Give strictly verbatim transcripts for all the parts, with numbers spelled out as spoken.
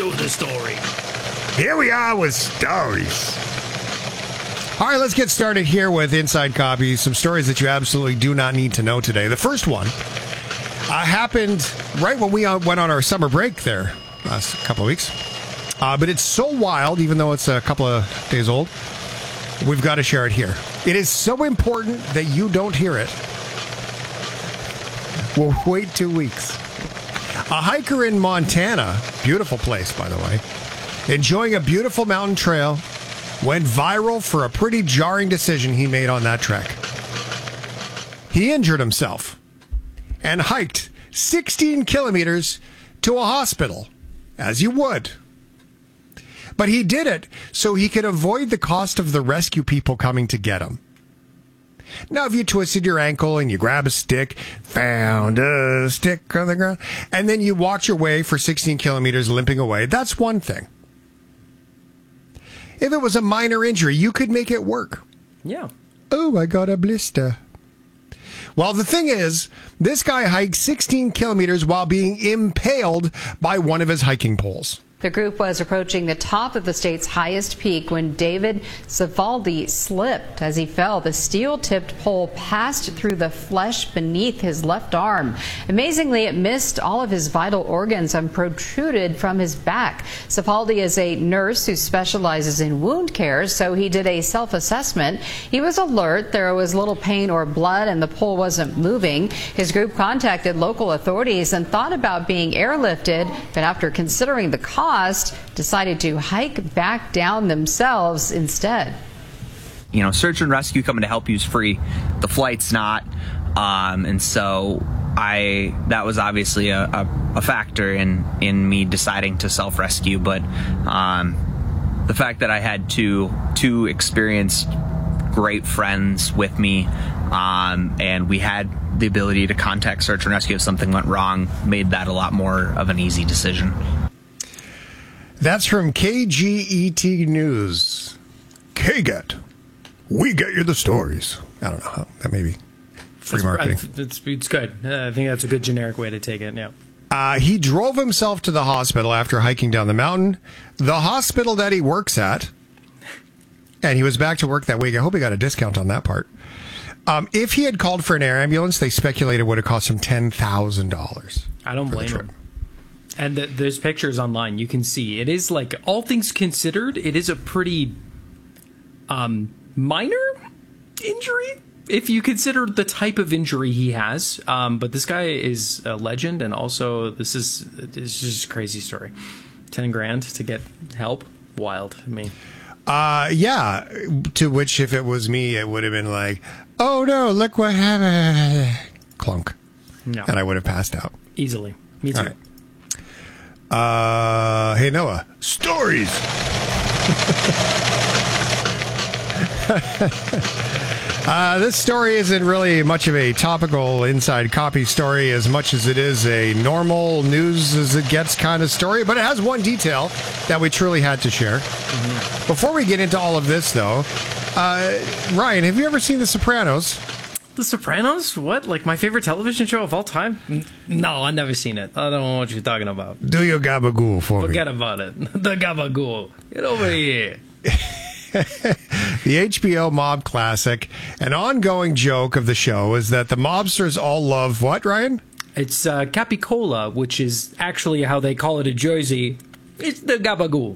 do the story. Here we are with stories. All right, let's get started here with Inside Copy. Some stories that you absolutely do not need to know today. The first one uh, happened right when we uh, went on our summer break there last couple of weeks. Uh, but it's so wild, even though it's a couple of days old, we've got to share it here. It is so important that you don't hear it. We'll wait two weeks. A hiker in Montana, beautiful place, by the way, enjoying a beautiful mountain trail, went viral for a pretty jarring decision he made on that trek. He injured himself and hiked sixteen kilometers to a hospital, as you would. But he did it so he could avoid the cost of the rescue people coming to get him. Now, if you twisted your ankle and you grab a stick, found a stick on the ground, and then you walk your way for sixteen kilometers limping away, that's one thing. If it was a minor injury, you could make it work. Yeah. Oh, I got a blister. Well, the thing is, this guy hiked sixteen kilometers while being impaled by one of his hiking poles. The group was approaching the top of the state's highest peak when David Civaldi slipped. As he fell, the steel-tipped pole passed through the flesh beneath his left arm. Amazingly, it missed all of his vital organs and protruded from his back. Civaldi is a nurse who specializes in wound care, so he did a self-assessment. He was alert. There was little pain or blood, and the pole wasn't moving. His group contacted local authorities and thought about being airlifted, but after considering the cost, decided to hike back down themselves instead. You know, search and rescue coming to help you is free. The flight's not. Um, and so I that was obviously a, a, a factor in, in me deciding to self-rescue. But um, the fact that I had two, two experienced, great friends with me, um, and we had the ability to contact search and rescue if something went wrong, made that a lot more of an easy decision. That's from K G E T News. K-Get. We get you the stories. I don't know how. That may be free marketing. It's, it's good. Uh, I think that's a good generic way to take it, yeah. Uh, he drove himself to the hospital after hiking down the mountain. The hospital that he works at. And he was back to work that week. I hope he got a discount on that part. Um, if he had called for an air ambulance, they speculated it would have cost him ten thousand dollars. I don't blame him. And the, there's pictures online. You can see it is, like, all things considered, it is a pretty um, minor injury if you consider the type of injury he has. Um, but this guy is a legend, and also this is it's just a crazy story. Ten grand to get help, wild. I mean, uh, yeah. To which, if it was me, it would have been like, "Oh no, look what happened!" Clunk, no. And I would have passed out easily. Me too. All right. Uh, hey, Noah. Stories. uh, this story isn't really much of a topical Inside Copy story as much as it is a normal news as it gets kind of story, but it has one detail that we truly had to share. Mm-hmm. Before we get into all of this, though, uh, Ryan, have you ever seen The Sopranos? The Sopranos? What? Like my favorite television show of all time? No, I've never seen it. I don't know what you're talking about. Do your gabagool for Forget me. Forget about it. The gabagool. Get over here. The H B O mob classic, an ongoing joke of the show is that the mobsters all love what, Ryan? It's uh, Capicola, which is actually how they call it in Jersey. It's the gabagool.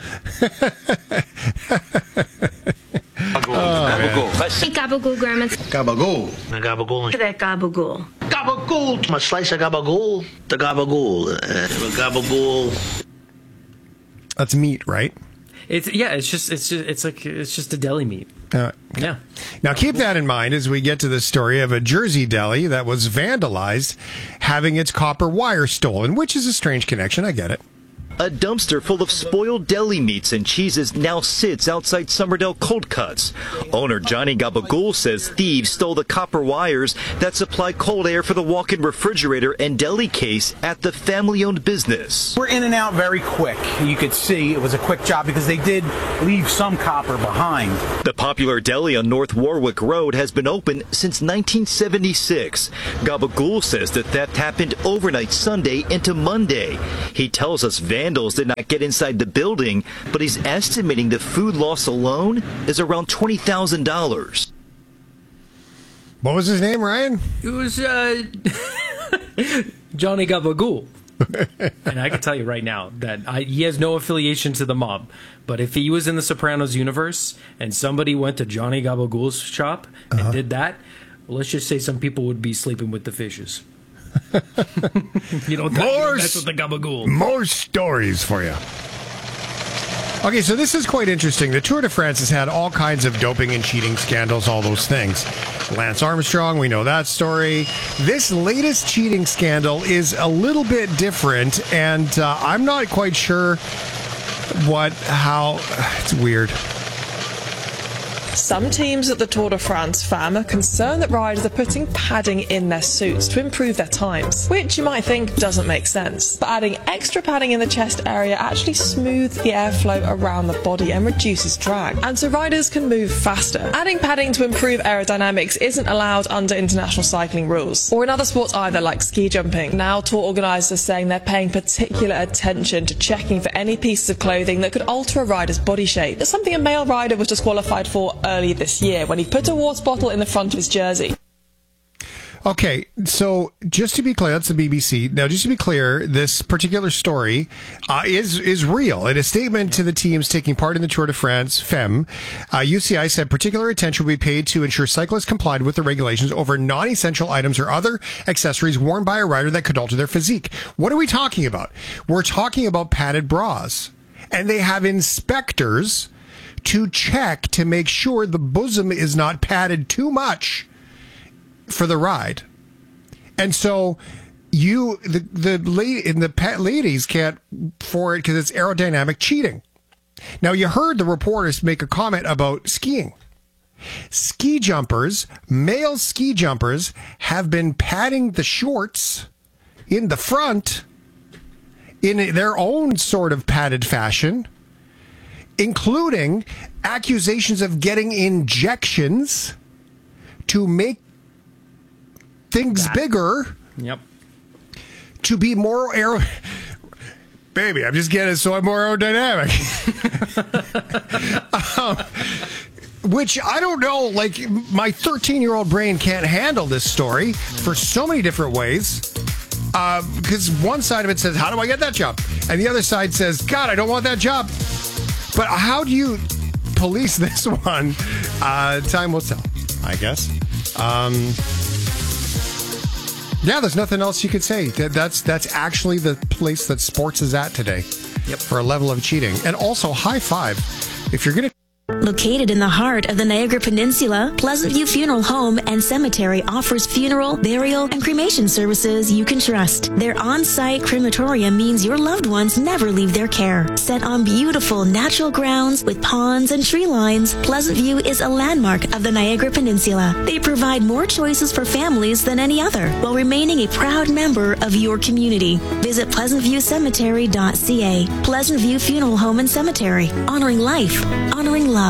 Gabagool. Gabagool, Grandma. Gabagool. The gabagool. That gabagool. Gabagool. A slice of gabagool. The gabagool. Uh, gabagool. That's meat, right? It's yeah. It's just it's just it's like it's just a deli meat. Uh, yeah. Now keep that in mind as we get to the story of a Jersey deli that was vandalized, having its copper wire stolen, which is a strange connection. I get it. A dumpster full of spoiled deli meats and cheeses now sits outside Summerdale Cold Cuts. Owner Johnny Gabagool says thieves stole the copper wires that supply cold air for the walk-in refrigerator and deli case at the family-owned business. We're in and out very quick. You could see it was a quick job because they did leave some copper behind. The popular deli on North Warwick Road has been open since nineteen seventy-six. Gabagool says the theft happened overnight Sunday into Monday. He tells us Van vandals did not get inside the building, but he's estimating the food loss alone is around twenty thousand dollars. What was his name, Ryan? It was uh, Johnny Gabagool. And I can tell you right now that I, he has no affiliation to the mob. But if he was in the Sopranos universe and somebody went to Johnny Gabagool's shop and uh-huh. did that, well, let's just say some people would be sleeping with the fishes. you don't more, that's what the Gabagool. More stories for you. Okay, so this is quite interesting. The Tour de France has had all kinds of doping and cheating scandals, all those things. Lance Armstrong, we know that story. This latest cheating scandal is a little bit different, and uh, I'm not quite sure what, how, it's weird. Some teams at the Tour de France, fam, are concerned that riders are putting padding in their suits to improve their times, which you might think doesn't make sense. But adding extra padding in the chest area actually smooths the airflow around the body and reduces drag, and so riders can move faster. Adding padding to improve aerodynamics isn't allowed under international cycling rules, or in other sports either, like ski jumping. Now tour organisers are saying they're paying particular attention to checking for any pieces of clothing that could alter a rider's body shape. It's something a male rider was disqualified for earlier this year when he put a water bottle in the front of his jersey. Okay, so just to be clear, that's the B B C. Now, just to be clear, this particular story uh, is is real. In a statement to the teams taking part in the Tour de France, F E M, uh, U C I said particular attention will be paid to ensure cyclists complied with the regulations over non-essential items or other accessories worn by a rider that could alter their physique. What are we talking about? We're talking about padded bras. And they have inspectors to check to make sure the bosom is not padded too much for the ride. And so you, the, the, lady, and the ladies can't for it because it's aerodynamic cheating. Now, you heard the reporters make a comment about skiing. Ski jumpers, male ski jumpers, have been padding the shorts in the front in their own sort of padded fashion, including accusations of getting injections to make things that. bigger. Yep. To be more aero... Baby, I'm just getting it so I'm more aerodynamic. um, which, I don't know, like, my thirteen-year-old brain can't handle this story for so many different ways. Because uh, one side of it says, how do I get that job? And the other side says, God, I don't want that job. But how do you police this one? Uh, time will tell, I guess. Um, yeah, there's nothing else you could say. That, that's that's actually the place that sports is at today. Yep. For a level of cheating. And also, high five. If you're going to... Located in the heart of the Niagara Peninsula, Pleasant View Funeral Home and Cemetery offers funeral, burial, and cremation services you can trust. Their on-site crematorium means your loved ones never leave their care. Set on beautiful natural grounds with ponds and tree lines, Pleasant View is a landmark of the Niagara Peninsula. They provide more choices for families than any other, while remaining a proud member of your community. Visit pleasant view cemetery dot c a. Pleasant View Funeral Home and Cemetery. Honoring life. Honoring love.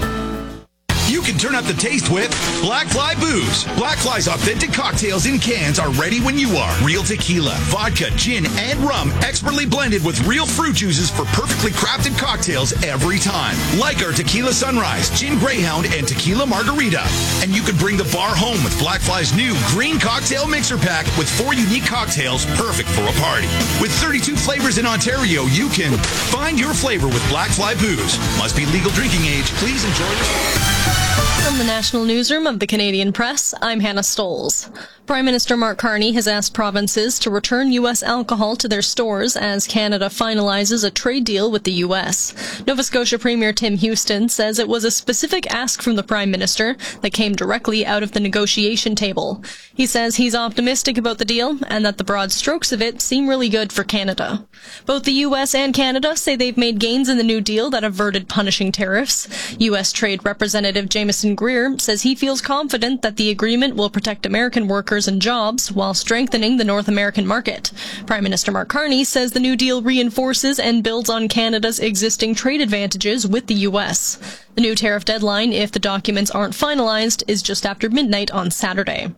You can turn up the taste with Black Fly Booze. Black Fly's authentic cocktails in cans are ready when you are. Real tequila, vodka, gin, and rum, expertly blended with real fruit juices for perfectly crafted cocktails every time. Like our Tequila Sunrise, Gin Greyhound, and Tequila Margarita. And you can bring the bar home with Black Fly's new Green Cocktail Mixer Pack with four unique cocktails perfect for a party. With thirty-two flavors in Ontario, you can find your flavor with Black Fly Booze. Must be legal drinking age. Please enjoy responsibly. From the National Newsroom of the Canadian Press, I'm Hannah Stoles. Prime Minister Mark Carney has asked provinces to return U S alcohol to their stores as Canada finalizes a trade deal with the U S. Nova Scotia Premier Tim Houston says it was a specific ask from the Prime Minister that came directly out of the negotiation table. He says he's optimistic about the deal and that the broad strokes of it seem really good for Canada. Both the U S and Canada say they've made gains in the new deal that averted punishing tariffs. U S Trade Representative Jameson Greer says he feels confident that the agreement will protect American workers and jobs while strengthening the North American market. Prime Minister Mark Carney says the new deal reinforces and builds on Canada's existing trade advantages with the U S. The new tariff deadline, if the documents aren't finalized, is just after midnight on Saturday.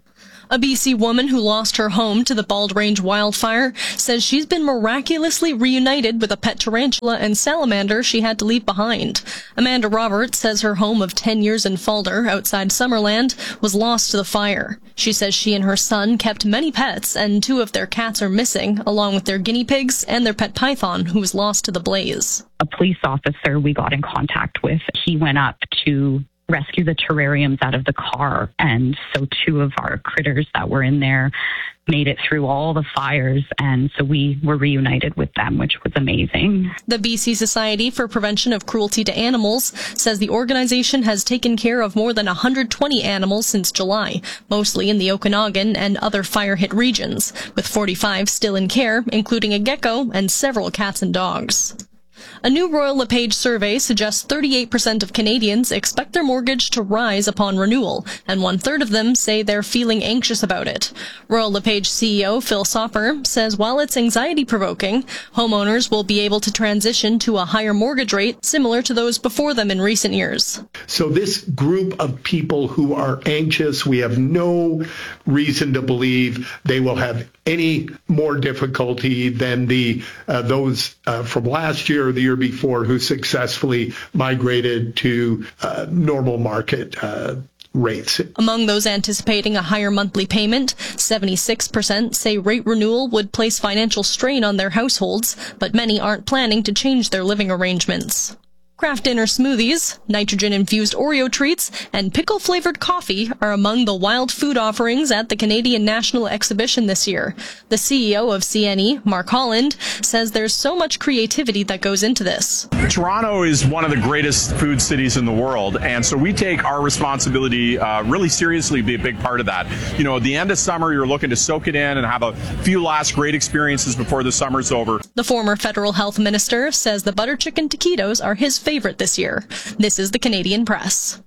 A B C woman who lost her home to the Bald Range wildfire says she's been miraculously reunited with a pet tarantula and salamander she had to leave behind. Amanda Roberts says her home of ten years in Falder, outside Summerland, was lost to the fire. She says she and her son kept many pets, and two of their cats are missing, along with their guinea pigs and their pet python, who was lost to the blaze. A police officer we got in contact with, he went up to rescue the terrariums out of the car, and so two of our critters that were in there made it through all the fires, and so we were reunited with them, which was amazing. The B C Society for Prevention of Cruelty to Animals says the organization has taken care of more than one hundred twenty animals since July, mostly in the Okanagan and other fire-hit regions, with forty-five still in care, including a gecko and several cats and dogs. A new Royal LePage survey suggests thirty-eight percent of Canadians expect their mortgage to rise upon renewal, and one-third of them say they're feeling anxious about it. Royal LePage C E O Phil Soper says while it's anxiety-provoking, homeowners will be able to transition to a higher mortgage rate similar to those before them in recent years. So this group of people who are anxious, we have no reason to believe they will have any more difficulty than the uh, those uh, from last year or the year before who successfully migrated to uh, normal market uh, rates. Among those anticipating a higher monthly payment, seventy-six percent say rate renewal would place financial strain on their households, but many aren't planning to change their living arrangements. Kraft Dinner smoothies, nitrogen-infused Oreo treats, and pickle-flavored coffee are among the wild food offerings at the Canadian National Exhibition this year. The C E O of C N E, Mark Holland, says there's so much creativity that goes into this. Toronto is one of the greatest food cities in the world, and so we take our responsibility uh, really seriously to be a big part of that. You know, at the end of summer, you're looking to soak it in and have a few last great experiences before the summer's over. The former federal health minister says the butter chicken taquitos are his favorite favorite this year. This is the Canadian Press.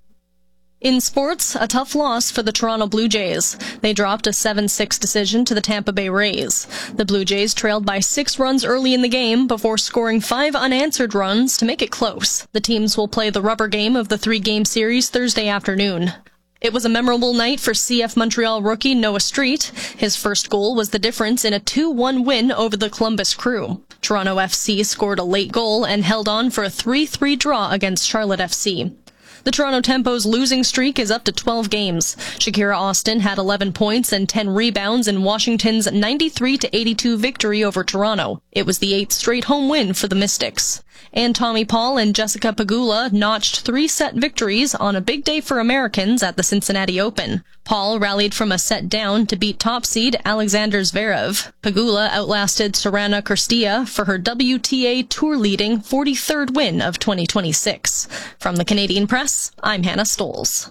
In sports, a tough loss for the Toronto Blue Jays. They dropped a seven six decision to the Tampa Bay Rays. The Blue Jays trailed by six runs early in the game before scoring five unanswered runs to make it close. The teams will play the rubber game of the three-game series Thursday afternoon. It was a memorable night for C F Montreal rookie Noah Street. His first goal was the difference in a two one win over the Columbus Crew. Toronto F C scored a late goal and held on for a three three draw against Charlotte F C. The Toronto Tempo's losing streak is up to twelve games. Shakira Austin had eleven points and ten rebounds in Washington's ninety-three to eighty-two victory over Toronto. It was the eighth straight home win for the Mystics. And Tommy Paul and Jessica Pegula notched three-set victories on a big day for Americans at the Cincinnati Open. Paul rallied from a set down to beat top seed Alexander Zverev. Pegula outlasted Sorana Cîrstea for her W T A tour-leading forty-third win of twenty twenty-six. From the Canadian Press, I'm Hannah Stoles.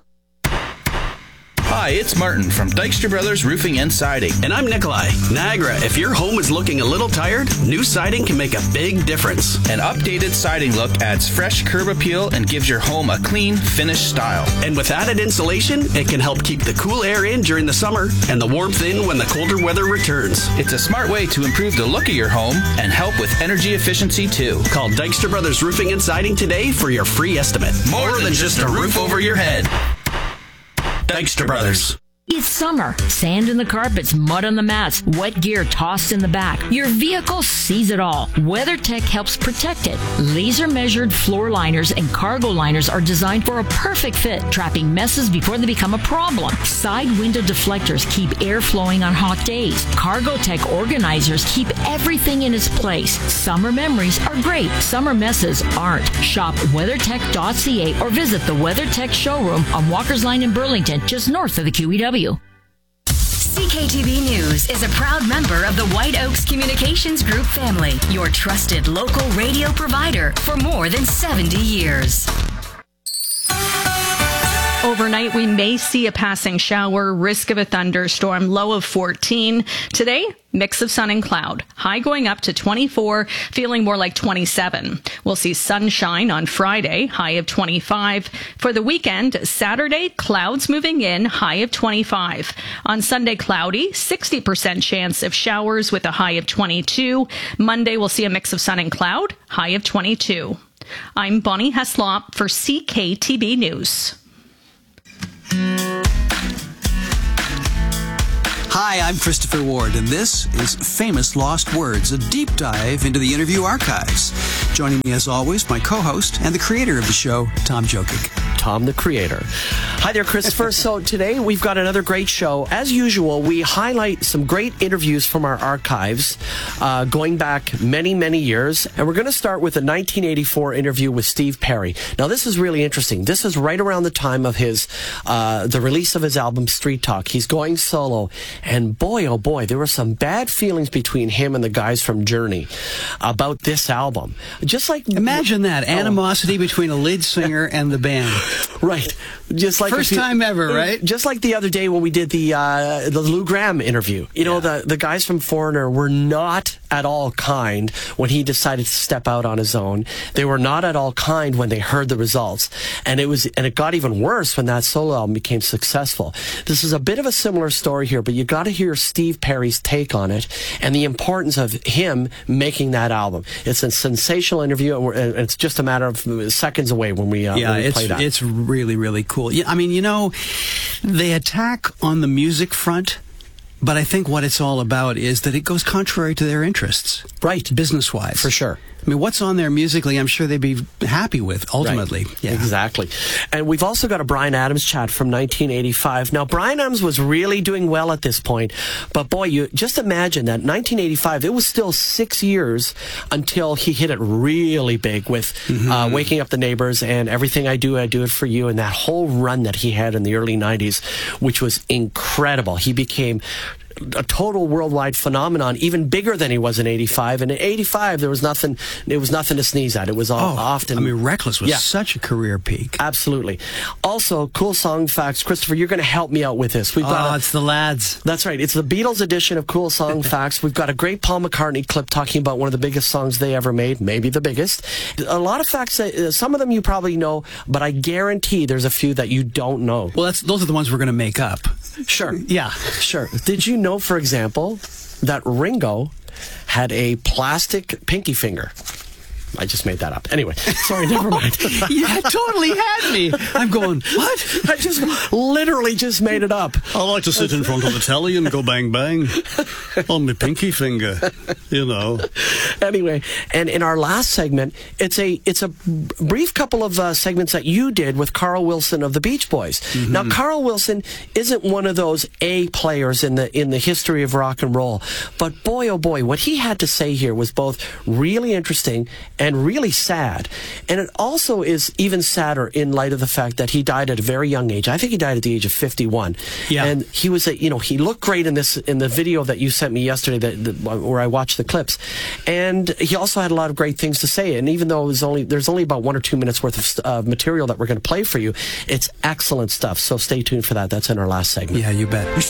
Hi, it's Martin from Dykstra Brothers Roofing and Siding. And I'm Nikolai. Niagara, if your home is looking a little tired, new siding can make a big difference. An updated siding look adds fresh curb appeal and gives your home a clean, finished style. And with added insulation, it can help keep the cool air in during the summer and the warmth in when the colder weather returns. It's a smart way to improve the look of your home and help with energy efficiency too. Call Dykstra Brothers Roofing and Siding today for your free estimate. More, More than, than just a roof over your head. Dykstra Brothers. It's summer. Sand in the carpets, mud on the mats, wet gear tossed in the back. Your vehicle sees it all. WeatherTech helps protect it. Laser-measured floor liners and cargo liners are designed for a perfect fit, trapping messes before they become a problem. Side window deflectors keep air flowing on hot days. CargoTech organizers keep everything in its place. Summer memories are great. Summer messes aren't. Shop weathertech dot c a or visit the WeatherTech showroom on Walker's Line in Burlington, just north of the Q E W. C K T V News is a proud member of the White Oaks Communications Group family, your trusted local radio provider for more than seventy years. Overnight, we may see a passing shower, risk of a thunderstorm, low of fourteen. Today, mix of sun and cloud. High going up to twenty-four, feeling more like twenty-seven. We'll see sunshine on Friday, high of twenty-five. For the weekend, Saturday, clouds moving in, high of twenty-five. On Sunday, cloudy, sixty percent chance of showers with a high of twenty-two. Monday, we'll see a mix of sun and cloud, high of twenty-two. I'm Bonnie Heslop for C K T B News. Hi, I'm Christopher Ward, and this is Famous Lost Words, a deep dive into the interview archives. Joining me, as always, my co-host and the creator of the show, Tom Jokic. Tom, the creator. Hi there, Christopher. So today we've got another great show. As usual, we highlight some great interviews from our archives uh, going back many, many years. And we're going to start with a nineteen eighty-four interview with Steve Perry. Now, this is really interesting. This is right around the time of his uh, the release of his album, Street Talk. He's going solo. And boy, oh boy, there were some bad feelings between him and the guys from Journey about this album. Just like... Imagine that, animosity oh. between a lead singer and the band. Right. Just like First time ever, right? Just like the other day when we did the uh, the Lou Gramm interview. You know, yeah. the, the guys from Foreigner were not at all kind when he decided to step out on his own. They were not at all kind when they heard the results. And it was and it got even worse when that solo album became successful. This is a bit of a similar story here, but you got to hear Steve Perry's take on it and the importance of him making that album. It's a sensational interview, and, we're, and it's just a matter of seconds away when we, uh, yeah, when we it's, play that. It's really, really cool. Yeah, I mean, you know, they attack on the music front, but I think what it's all about is that it goes contrary to their interests. Right. Business-wise. For sure. I mean, what's on there musically, I'm sure they'd be happy with, ultimately. Right. Yeah. Exactly. And we've also got a Bryan Adams chat from nineteen eighty-five. Now, Bryan Adams was really doing well at this point, but boy, you just imagine that nineteen eighty-five, it was still six years until he hit it really big with mm-hmm. uh, Waking Up the Neighbors and Everything I Do, I Do It For You, and that whole run that he had in the early nineties, which was incredible. He became a total worldwide phenomenon, even bigger than he was in eighty-five. And in eighty-five, there was nothing. It was nothing to sneeze at. It was all, oh, often. I mean, Reckless was yeah. such a career peak. Absolutely. Also, cool song facts. Christopher, you're going to help me out with this. We've got oh, a, it's the lads. That's right. It's the Beatles edition of Cool Song Facts. We've got a great Paul McCartney clip talking about one of the biggest songs they ever made, maybe the biggest. A lot of facts. Uh, some of them you probably know, but I guarantee there's a few that you don't know. Well, that's those are the ones we're going to make up. Sure. Yeah. Sure. Did you know, for example, that Ringo had a plastic pinky finger? I just made that up. Anyway, sorry, never mind. Yeah, totally had me. I'm going, what? I just literally just made it up. I like to sit in front of the telly and go bang bang on my pinky finger, you know. Anyway, and in our last segment, it's a it's a brief couple of uh, segments that you did with Carl Wilson of the Beach Boys. Mm-hmm. Now, Carl Wilson isn't one of those A players in the in the history of rock and roll, but boy, oh boy, what he had to say here was both really interesting and really sad. And it also is even sadder in light of the fact that he died at a very young age. I think he died at the age of fifty-one. Yeah. And he was a, you know, he looked great in this, in the video that you sent me yesterday that, that, where I watched the clips. And he also had a lot of great things to say. And even though it was only, there's only about one or two minutes worth of uh, material that we're going to play for you, it's excellent stuff. So stay tuned for that. That's in our last segment. Yeah, you bet.